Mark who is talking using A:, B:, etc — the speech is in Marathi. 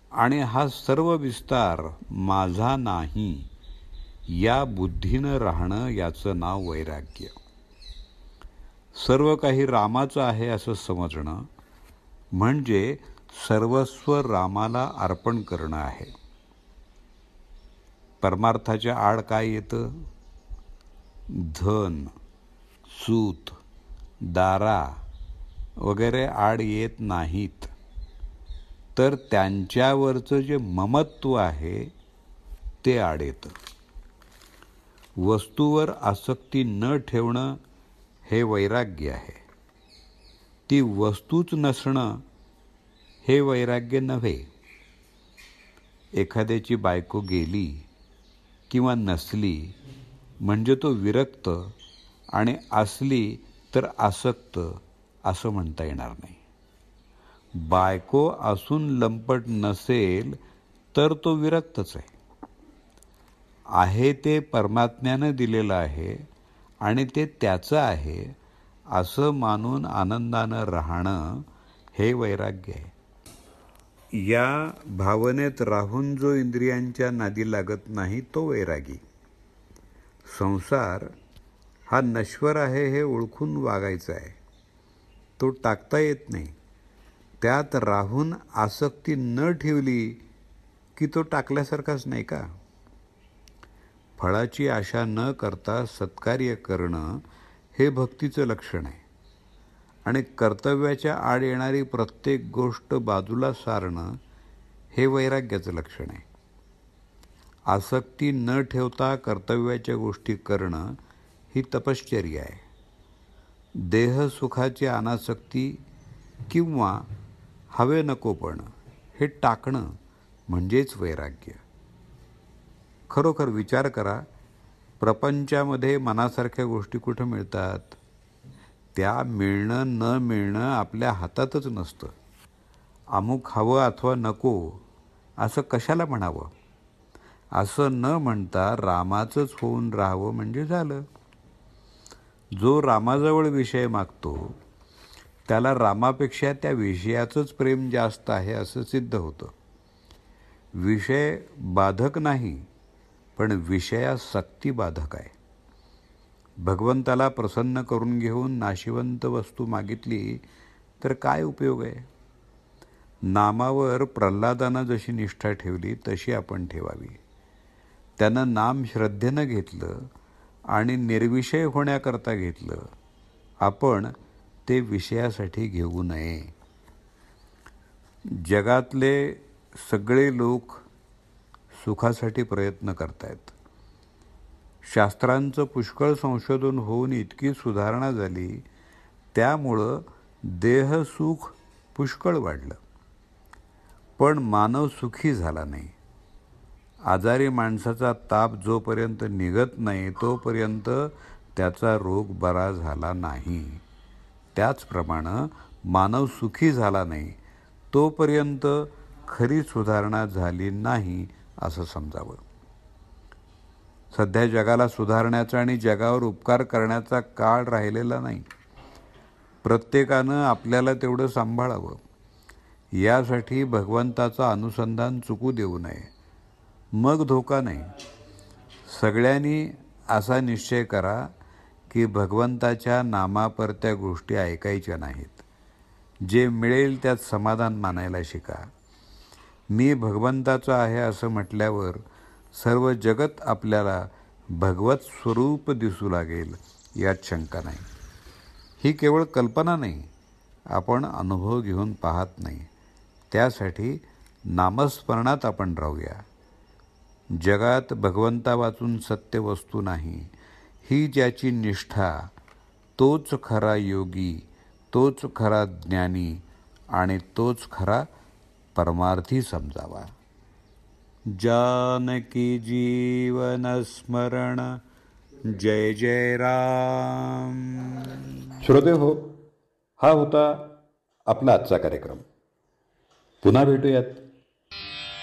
A: आणि हा सर्व विस्तार माझा नाही या बुद्धीनं राहणं याचं नाव वैराग्य. सर्व काही रामाचं आहे असं समजणं म्हणजे सर्वस्व रामाला अर्पण करणं आहे. परमार्थाच्या आड काय येतं? धन, सूत, दारा वगैरे आड येत नाहीत, तर त्यांच्यावरचं जे ममत्व आहे ते आड येतं. वस्तूवर आसक्ती न ठेवणं हे वैराग्य आहे. ती वस्तूच नसणं हे वैराग्य नव्हे. एखाद्याची बायको गेली किंवा नसली म्हणजे तो विरक्त आणि असली तर आसक्त असं म्हणता येणार नाही. बायको असून लंपट नसेल तर तो विरक्तच आहे. आहे ते परमात्म्यानं दिलेलं आहे आणि ते त्याचं आहे असं मानून आनंदानं राहणं हे वैराग्य आहे. या भावनेत राहून जो इंद्रियांच्या नादी लागत नाही तो वैरागी. संसार हा नश्वर आहे हे ओळखून वागायचा आहे. तो टाकता येत नाही. त्यात राहून आसक्ती न ठेवली की तो टाकल्यासारखाच नाही का? फळाची आशा न करता सत्कार्य करणं हे भक्तीचं लक्षण आहे. आणि कर्तव्याच्या आड येणारी प्रत्येक गोष्ट बाजूला सारणं हे वैराग्याचं लक्षण आहे. आसक्ती न ठेवता कर्तव्याच्या गोष्टी करणं ही तपश्चर्या आहे. देहसुखाची अनासक्ती किंवा हवे नकोपण हे टाकणं म्हणजेच वैराग्य. खरोखर विचार करा, प्रपंचामध्ये मनासारख्या गोष्टी कुठं मिळतात? त्या मिळणं न मिळणं आपल्या हातातच नसतं. अमुक हवं अथवा नको असं कशाला म्हणावं? असं न म्हणता रामाचंच होऊन राहावं म्हणजे झालं. जो रामाजवळ विषय मागतो त्याला रामापेक्षा त्या विषयाचंच प्रेम जास्त आहे असं सिद्ध होतं. विषय बाधक नाही, पण विषयासक्ती बाधक आहे. भगवंताला प्रसन्न करून घेऊन नाशिवंत वस्तू मागितली तर काय उपयोग आहे? नामावर प्रल्हादानं जशी निष्ठा ठेवली तशी आपण ठेवावी. त्यानं नाम श्रद्धेनं घेतलं आणि निर्विषय होण्याकरता घेतलं. आपण ते विषयासाठी घेऊ नये. जगातले सगळे लोक सुखासाठी प्रयत्न करतायत. शास्त्रांचं पुष्कळ संशोधन होऊन इतकी सुधारणा झाली, त्यामुळं देहसुख पुष्कळ वाढलं. पण मानव सुखी झाला नाही. आजारी माणसाचा ताप जोपर्यंत निघत नाही तोपर्यंत त्याचा रोग बरा झाला नाही. त्याचप्रमाणे मानव सुखी झाला नाही तोपर्यंत खरी सुधारणा झाली नाही असं समजावं. सध्या जगाला सुधारण्याचा आणि जगावर उपकार करण्याचा काळ राहिलेला नाही. प्रत्येकानं आपल्याला तेवढं सांभाळावं. यासाठी भगवंताचं अनुसंधान चुकू देऊ नये. मग धोका नाही. सगळ्यांनी असा निश्चय करा की भगवंताच्या नामापरत्या गोष्टी ऐकायच्या नाहीत. जे मिळेल त्यात समाधान मानायला शिका. मी भगवंताचं आहे असं म्हटल्यावर सर्व जगत आपल्याला भगवत स्वरूप दिसू लागेल यात शंका नाही. ही केवळ कल्पना नाही, आपण अनुभव घेऊन पाहत नाही. त्यासाठी नामस्मरणात आपण राहूया. जगात भगवंता वाचून सत्य वस्तू नाही. ही ज्याची निष्ठा तोच खरा योगी, तोच खरा ज्ञानी आणि तोच खरा परमार्थी समजावा. जानकी जीवन स्मरण जय जय राम.
B: श्रोते हो, हा होता आपला आजचा कार्यक्रम. पुन्हा भेटूयात